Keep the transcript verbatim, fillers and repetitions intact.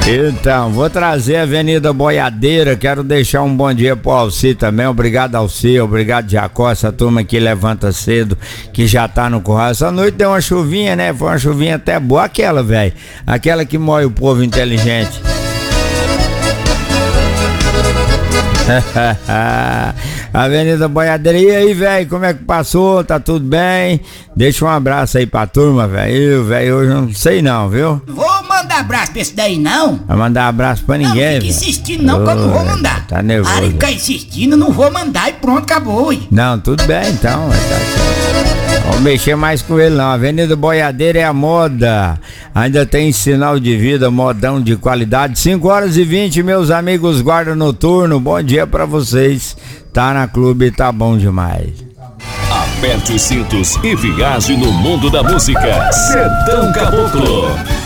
Então, vou trazer a Avenida Boiadeira, quero deixar um bom dia pro Alci também, obrigado Alci, obrigado Jacó, essa turma que levanta cedo, que já tá no curral. Essa noite deu uma chuvinha, né, foi uma chuvinha até boa, aquela, velho, aquela que moe o povo inteligente. Avenida Boiadeira, e aí, velho, como é que passou? Tá tudo bem? Deixa um abraço aí pra turma, velho. Velho, hoje eu não sei não, viu? Vou mandar abraço pra esse daí, não. Vai mandar abraço pra ninguém, Não, fica insistindo não, que eu não vou mandar. Tá nervoso. Aí fica insistindo, não vou mandar e pronto, acabou. Hein? Não, tudo bem então, tá certo. Vamos mexer mais com ele não. Avenida Boiadeira é a moda. Ainda tem sinal de vida, modão de qualidade. cinco horas e vinte, meus amigos guarda noturno. Bom dia pra vocês. Tá na clube, tá bom demais. Aperte os cintos e viaje no mundo da música. Sertão Caboclo.